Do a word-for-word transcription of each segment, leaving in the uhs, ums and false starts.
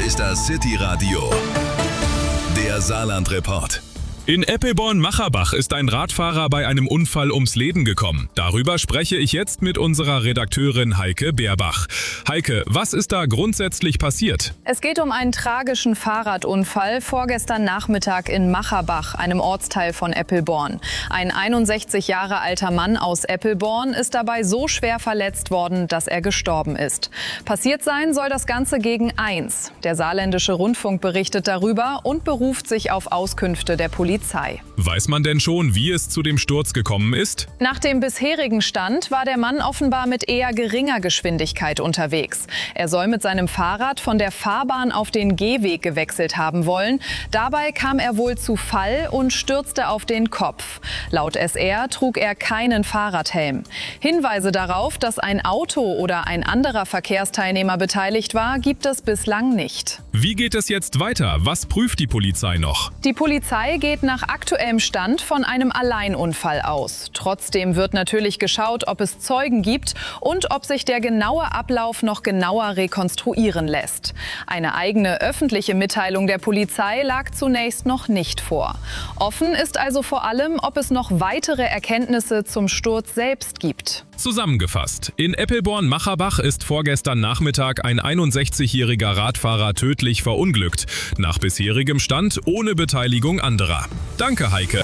ist das City Radio, der Saarland-Report. In Eppelborn-Macherbach ist ein Radfahrer bei einem Unfall ums Leben gekommen. Darüber spreche ich jetzt mit unserer Redakteurin Heike Beerbach. Heike, was ist da grundsätzlich passiert? Es geht um einen tragischen Fahrradunfall vorgestern Nachmittag in Macherbach, einem Ortsteil von Eppelborn. Ein einundsechzig Jahre alter Mann aus Eppelborn ist dabei so schwer verletzt worden, dass er gestorben ist. Passiert sein soll das Ganze gegen eins. Der saarländische Rundfunk berichtet darüber und beruft sich auf Auskünfte der Polizei. Weiß man denn schon, wie es zu dem Sturz gekommen ist? Nach dem bisherigen Stand war der Mann offenbar mit eher geringer Geschwindigkeit unterwegs. Er soll mit seinem Fahrrad von der Fahrbahn auf den Gehweg gewechselt haben wollen. Dabei kam er wohl zu Fall und stürzte auf den Kopf. Laut S R trug er keinen Fahrradhelm. Hinweise darauf, dass ein Auto oder ein anderer Verkehrsteilnehmer beteiligt war, gibt es bislang nicht. Wie geht es jetzt weiter? Was prüft die Polizei noch? Die Polizei geht nach aktuellem Stand von einem Alleinunfall aus. Trotzdem wird natürlich geschaut, ob es Zeugen gibt und ob sich der genaue Ablauf noch genauer rekonstruieren lässt. Eine eigene öffentliche Mitteilung der Polizei lag zunächst noch nicht vor. Offen ist also vor allem, ob es noch weitere Erkenntnisse zum Sturz selbst gibt. Zusammengefasst: In Eppelborn-Macherbach ist vorgestern Nachmittag ein einundsechzigjähriger Radfahrer tödlich verunglückt. Nach bisherigem Stand ohne Beteiligung anderer. Danke, Heike.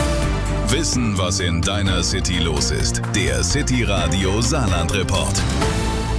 Wissen, was in deiner City los ist. Der City Radio Saarland-Report.